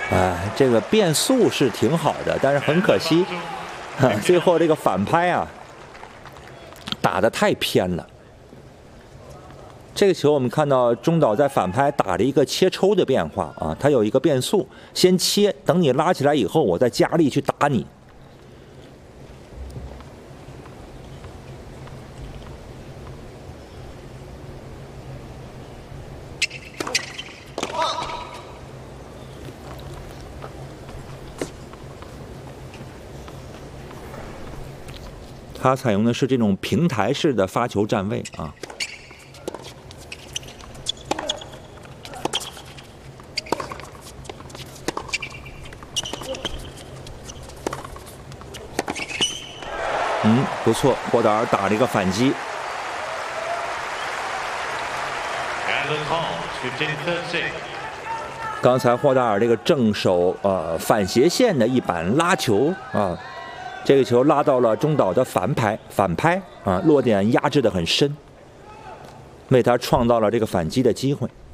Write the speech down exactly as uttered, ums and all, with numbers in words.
哎，这个变速是挺好的，但是很可惜，啊、最后这个反拍啊，打得太偏了。这个球我们看到中岛在反拍打了一个切抽的变化啊，他有一个变速，先切，等你拉起来以后，我再加力去打你。他采用的是这种平台式的发球站位啊。嗯，不错，霍达尔打了一个反击。刚才霍达尔这个正手呃反斜线的一板拉球啊，这个球拉到了中岛的反拍反拍啊，落点压制得很深，为他创造了这个反击的机会。